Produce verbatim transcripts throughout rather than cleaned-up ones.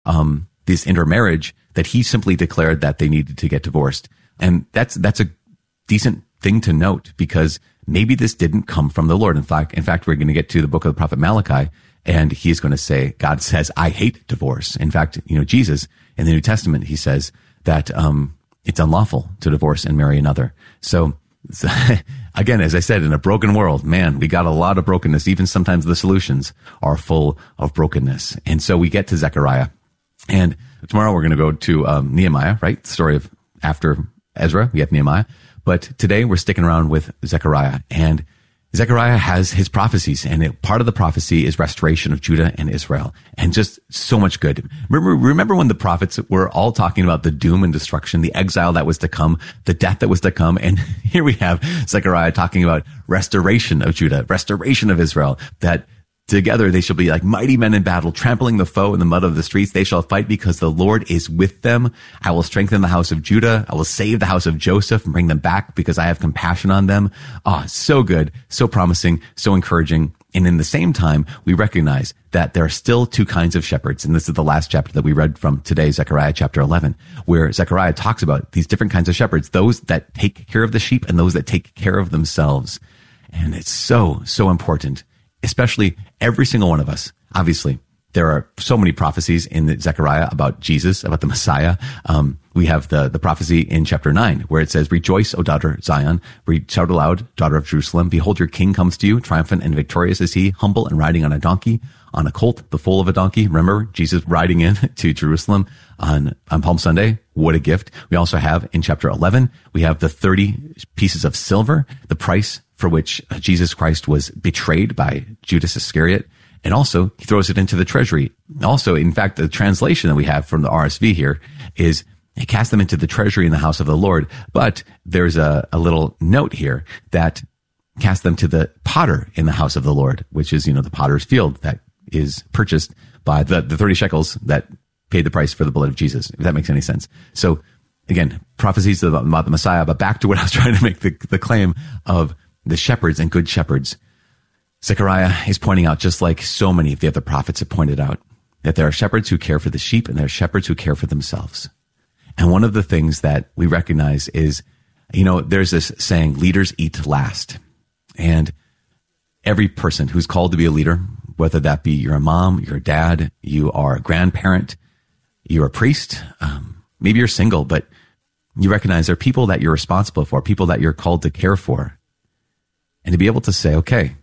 um, this intermarriage, that he simply declared that they needed to get divorced. And that's, that's a decent thing to note, because maybe this didn't come from the Lord. In fact, in fact, we're going to get to the book of the prophet Malachi, and he's going to say, God says, I hate divorce. In fact, you know, Jesus in the New Testament, he says that, um, it's unlawful to divorce and marry another. So, so again, as I said, in a broken world, man, we got a lot of brokenness. Even sometimes the solutions are full of brokenness. And so we get to Zechariah, and tomorrow we're going to go to, um, Nehemiah, right? The story of after Ezra, we have Nehemiah. But today we're sticking around with Zechariah, and Zechariah has his prophecies, and it, part of the prophecy is restoration of Judah and Israel, and just so much good. Remember, remember when the prophets were all talking about the doom and destruction, the exile that was to come, the death that was to come, and here we have Zechariah talking about restoration of Judah, restoration of Israel, that together they shall be like mighty men in battle, trampling the foe in the mud of the streets. They shall fight because the Lord is with them. I will strengthen the house of Judah. I will save the house of Joseph and bring them back because I have compassion on them. Ah, oh, so good, so promising, so encouraging. And in the same time, we recognize that there are still two kinds of shepherds. And this is the last chapter that we read from today, Zechariah chapter eleven, where Zechariah talks about these different kinds of shepherds, those that take care of the sheep and those that take care of themselves. And it's so, so important. Especially every single one of us. Obviously, there are so many prophecies in Zechariah about Jesus, about the Messiah. Um, we have the, the prophecy in chapter nine, where it says, rejoice, O daughter Zion, shout aloud, daughter of Jerusalem. Behold, your king comes to you, triumphant and victorious is he, humble and riding on a donkey, on a colt, the foal of a donkey. Remember, Jesus riding in to Jerusalem on, on Palm Sunday. What a gift. We also have in chapter eleven, we have the thirty pieces of silver, the price for which Jesus Christ was betrayed by Judas Iscariot. And also, he throws it into the treasury. Also, in fact, the translation that we have from the R S V here is, he cast them into the treasury in the house of the Lord. But there's a, a little note here that cast them to the potter in the house of the Lord, which is, you know, the potter's field that is purchased by the, the thirty shekels that paid the price for the blood of Jesus, if that makes any sense. So, again, prophecies about, about the Messiah, but back to what I was trying to make the, the claim of the shepherds and good shepherds. Zechariah is pointing out, just like so many of the other prophets have pointed out, that there are shepherds who care for the sheep and there are shepherds who care for themselves. And one of the things that we recognize is, you know, there's this saying, leaders eat last. And every person who's called to be a leader, whether that be you're a mom, you're a dad, you are a grandparent, you're a priest, um, maybe you're single, but you recognize there are people that you're responsible for, people that you're called to care for. And to be able to say, okay,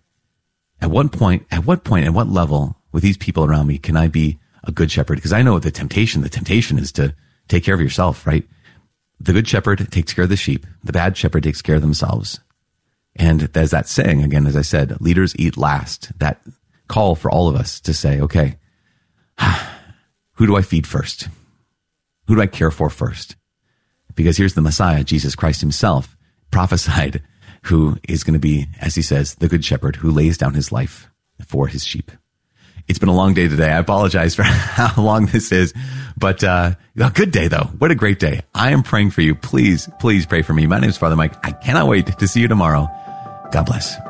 at what point, at what point, at what level with these people around me can I be a good shepherd? Because I know the temptation, the temptation is to take care of yourself, right? The good shepherd takes care of the sheep. The bad shepherd takes care of themselves. And there's that saying, again, as I said, leaders eat last. That call for all of us to say, okay, who do I feed first? Who do I care for first? Because here's the Messiah, Jesus Christ himself, prophesied, who is going to be, as he says, the good shepherd who lays down his life for his sheep. It's been a long day today. I apologize for how long this is, but uh, a good day, though. What a great day. I am praying for you. Please, please pray for me. My name is Father Mike. I cannot wait to see you tomorrow. God bless.